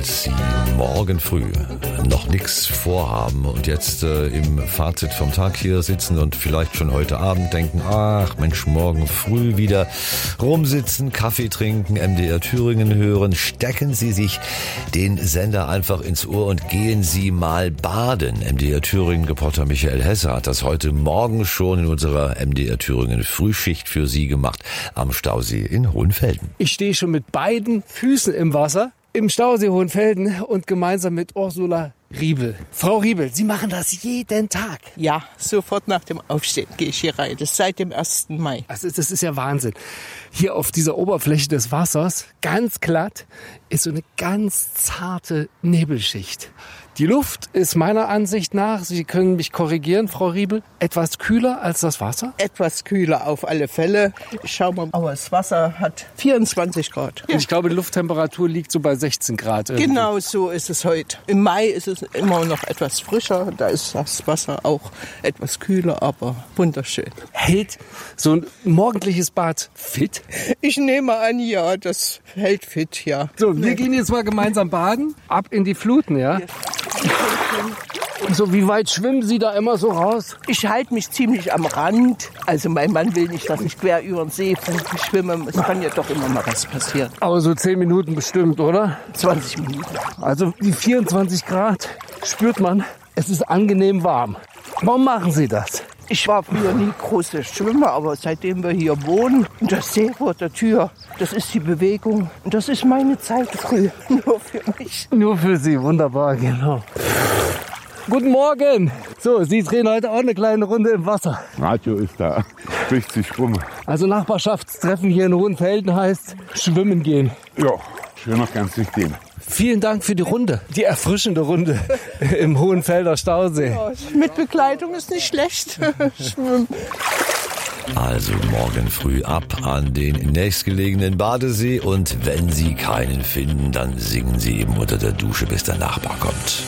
Falls Sie morgen früh noch nichts vorhaben und jetzt im Fazit vom Tag hier sitzen und vielleicht schon heute Abend denken, ach Mensch, morgen früh wieder rumsitzen, Kaffee trinken, MDR Thüringen hören, stecken Sie sich den Sender einfach ins Ohr und gehen Sie mal baden. MDR Thüringen Reporter Michael Hesse hat das heute Morgen schon in unserer MDR Thüringen Frühschicht für Sie gemacht am Stausee in Hohenfelden. Ich stehe schon mit beiden Füßen im Wasser im Stausee Hohenfelden und gemeinsam mit Ursula Riebel. Frau Riebel, Sie machen das jeden Tag. Ja, sofort nach dem Aufstehen gehe ich hier rein. Das ist seit dem 1. Mai. Das ist ja Wahnsinn. Hier auf dieser Oberfläche des Wassers, ganz glatt, ist so eine ganz zarte Nebelschicht. Die Luft ist meiner Ansicht nach, Sie können mich korrigieren, Frau Riebel, etwas kühler als das Wasser? Etwas kühler auf alle Fälle. Schau mal, aber das Wasser hat 24 Grad. Und ich glaube, die Lufttemperatur liegt so bei 16 Grad. Irgendwie. Genau so ist es heute. Im Mai ist es immer noch etwas frischer. Da ist das Wasser auch etwas kühler, aber wunderschön. Hält so ein morgendliches Bad fit? Ich nehme an, ja, das hält fit, ja. So, wir gehen jetzt mal gemeinsam baden. Ab in die Fluten, ja? So, wie weit schwimmen Sie da immer so raus? Ich halte mich ziemlich am Rand. Also mein Mann will nicht, dass ich quer über den See schwimme. Es kann ja doch immer mal was passieren. Aber so 10 Minuten bestimmt, oder? 20 Minuten. Also die 24 Grad spürt man, es ist angenehm warm. Warum machen Sie das? Ich war früher nie großer Schwimmer, aber seitdem wir hier wohnen und das See vor der Tür, das ist die Bewegung und das ist meine Zeit früh. Nur für mich. Nur für Sie, wunderbar, genau. Guten Morgen. So, Sie drehen heute auch eine kleine Runde im Wasser. Radio ist da, spricht sich rum. Also Nachbarschaftstreffen hier in Hohenfelden heißt schwimmen gehen. Ja, schöner kann's nicht gehen. Vielen Dank für die Runde, die erfrischende Runde im Hohenfelder Stausee. Ja, mit Begleitung ist nicht schlecht. Schwimmen. Also morgen früh ab an den nächstgelegenen Badesee und wenn Sie keinen finden, dann singen Sie eben unter der Dusche, bis der Nachbar kommt.